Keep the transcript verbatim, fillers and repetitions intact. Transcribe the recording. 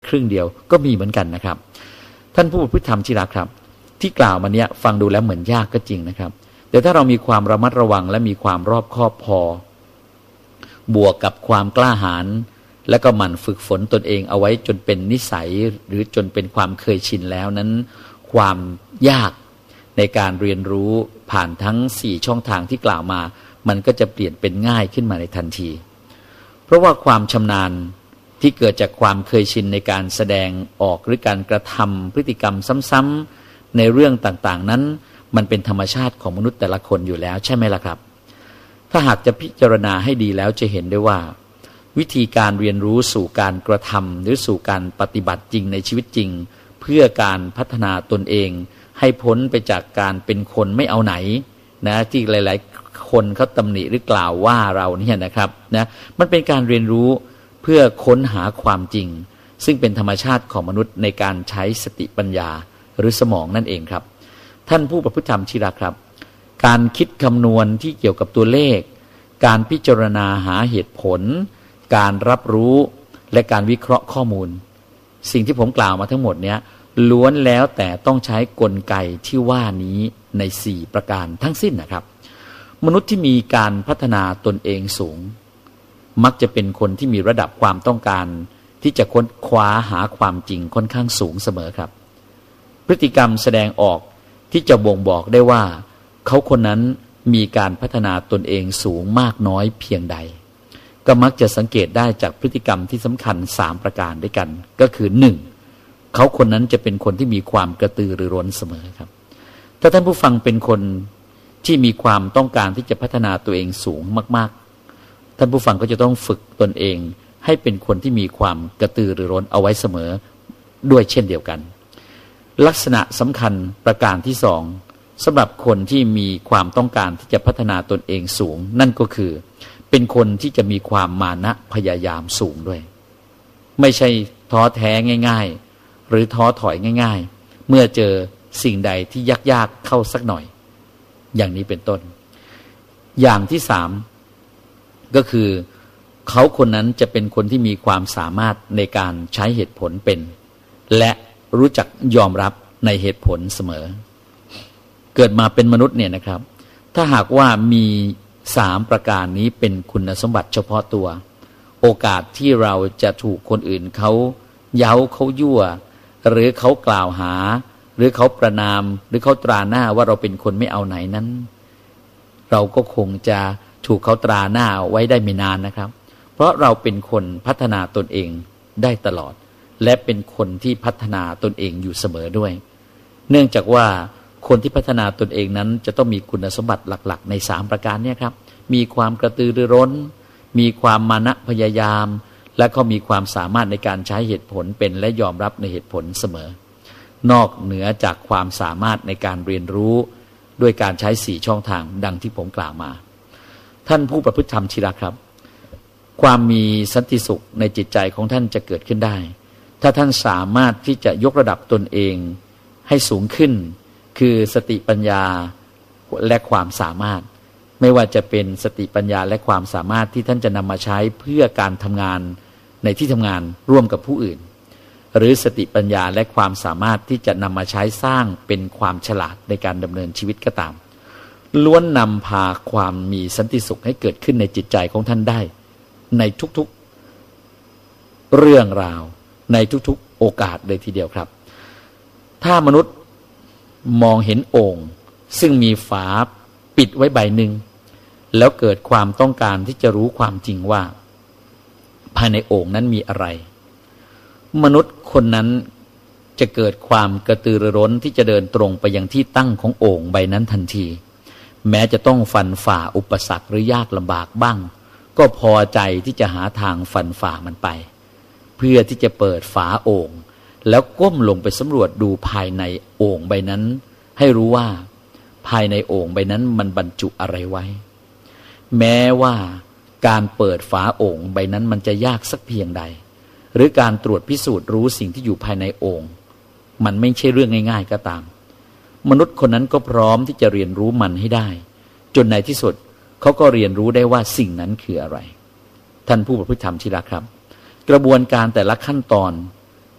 ครึ่งเดียวก็มีเหมือนกันนะครับท่านผู้ประพฤติธรรมที่รักครับที่กล่าวมาเนี้ยฟังดูแล้วเหมือนยากก็จริงนะครับแต่ถ้าเรามีความระมัดระวังและมีความรอบคอบพอบวกกับความกล้าหาญและก็หมั่นฝึกฝนตนเองเอาไว้จนเป็นนิสัยหรือจนเป็นความเคยชินแล้วนั้นความยากในการเรียนรู้ผ่านทั้งสี่ช่องทางที่กล่าวมามันก็จะเปลี่ยนเป็นง่ายขึ้นมาในทันทีเพราะว่าความชำนาญที่เกิดจากความเคยชินในการแสดงออกหรือการกระทำพฤติกรรมซ้ำๆในเรื่องต่างๆนั้นมันเป็นธรรมชาติของมนุษย์แต่ละคนอยู่แล้วใช่ไหมล่ะครับถ้าหากจะพิจารณาให้ดีแล้วจะเห็นได้ว่าวิธีการเรียนรู้สู่การกระทำหรือสู่การปฏิบัติจริงในชีวิตจริงเพื่อการพัฒนาตนเองให้พ้นไปจากการเป็นคนไม่เอาไหนนะที่หลายๆคนเขาตำหนิหรือกล่าวว่าเราเนี่ยนะครับนะมันเป็นการเรียนรู้เพื่อค้นหาความจริงซึ่งเป็นธรรมชาติของมนุษย์ในการใช้สติปัญญาหรือสมองนั่นเองครับท่านผู้ประพฤติธรรมที่รักครับการคิดคำนวณที่เกี่ยวกับตัวเลขการพิจารณาหาเหตุผลการรับรู้และการวิเคราะห์ข้อมูลสิ่งที่ผมกล่าวมาทั้งหมดเนี้ยล้วนแล้วแต่ต้องใช้กลไกที่ว่านี้ในสี่ประการทั้งสิ้นนะครับมนุษย์ที่มีการพัฒนาตนเองสูงมักจะเป็นคนที่มีระดับความต้องการที่จะค้นคว้าหาความจริงค่อนข้างสูงเสมอครับพฤติกรรมแสดงออกที่จะบ่งบอกได้ว่าเขาคนนั้นมีการพัฒนาตนเองสูงมากน้อยเพียงใดก็มักจะสังเกตได้จากพฤติกรรมที่สำคัญสามประการด้วยกันก็คือหนึ่งเขาคนนั้นจะเป็นคนที่มีความกระตือรือร้นเสมอครับถ้าท่านผู้ฟังเป็นคนที่มีความต้องการที่จะพัฒนาตัวเองสูงมากๆท่านผู้ฟังก็จะต้องฝึกตนเองให้เป็นคนที่มีความกระตือรือร้นเอาไว้เสมอด้วยเช่นเดียวกันลักษณะสำคัญประการที่สองสำหรับคนที่มีความต้องการที่จะพัฒนาตนเองสูงนั่นก็คือเป็นคนที่จะมีความมานะพยายามสูงด้วยไม่ใช่ท้อแท้ง่ายๆหรือท้อถอยง่ายๆเมื่อเจอสิ่งใดที่ยากๆเข้าสักหน่อยอย่างนี้เป็นต้นอย่างที่สามก็คือเขาคนนั้นจะเป็นคนที่มีความสามารถในการใช้เหตุผลเป็นและรู้จักยอมรับในเหตุผลเสมอเกิดมาเป็นมนุษย์เนี่ยนะครับถ้าหากว่ามีสามประการนี้เป็นคุณสมบัติเฉพาะตัวโอกาสที่เราจะถูกคนอื่นเขาเย้าเขายั่วหรือเขากล่าวหาหรือเขาประณามหรือเขาตราหน้าว่าเราเป็นคนไม่เอาไหนนั้นเราก็คงจะถูกเขาตราหน้าไว้ได้ไม่นานนะครับเพราะเราเป็นคนพัฒนาตนเองได้ตลอดและเป็นคนที่พัฒนาตนเองอยู่เสมอด้วยเนื่องจากว่าคนที่พัฒนาตนเองนั้นจะต้องมีคุณสมบัติหลักๆในสามประการนี้ครับมีความกระตือรือร้นมีความมานะพยายามและก็มีความสามารถในการใช้เหตุผลเป็นและยอมรับในเหตุผลเสมอนอกเหนือจากความสามารถในการเรียนรู้ด้วยการใช้สี่ช่องทางดังที่ผมกล่าวมาท่านผู้ประพฤติธรรมที่รักครับความมีสันติสุขในจิตใจของท่านจะเกิดขึ้นได้ถ้าท่านสามารถที่จะยกระดับตนเองให้สูงขึ้นคือสติปัญญาและความสามารถไม่ว่าจะเป็นสติปัญญาและความสามารถที่ท่านจะนำมาใช้เพื่อการทำงานในที่ทำงานร่วมกับผู้อื่นหรือสติปัญญาและความสามารถที่จะนำมาใช้สร้างเป็นความฉลาดในการดำเนินชีวิตก็ตามล้วนนำพาความมีสันติสุขให้เกิดขึ้นในจิตใจของท่านได้ในทุกๆเรื่องราวในทุกๆโอกาสเลยทีเดียวครับถ้ามนุษย์มองเห็นโอ่งซึ่งมีฝาปิดไว้ใบหนึ่งแล้วเกิดความต้องการที่จะรู้ความจริงว่าภายในโอ่งนั้นมีอะไรมนุษย์คนนั้นจะเกิดความกระตือรือร้นที่จะเดินตรงไปยังที่ตั้งของโอ่งใบนั้นทันทีแม้จะต้องฟันฝ่าอุปสรรคหรือยากลำบากบ้างก็พอใจที่จะหาทางฟันฝ่ามันไปเพื่อที่จะเปิดฝาโอ่งแล้วก้มลงไปสำรวจดูภายในโอ่งใบนั้นให้รู้ว่าภายในโอ่งใบนั้นมันบรรจุอะไรไว้แม้ว่าการเปิดฝาโอ่งใบนั้นมันจะยากสักเพียงใดหรือการตรวจพิสูจน์รู้สิ่งที่อยู่ภายในโอ่งมันไม่ใช่เรื่องง่ายๆก็ตามมนุษย์คนนั้นก็พร้อมที่จะเรียนรู้มันให้ได้จนในที่สุดเขาก็เรียนรู้ได้ว่าสิ่งนั้นคืออะไรท่านผู้ประพฤติธรรมที่รักครับกระบวนการแต่ละขั้นตอน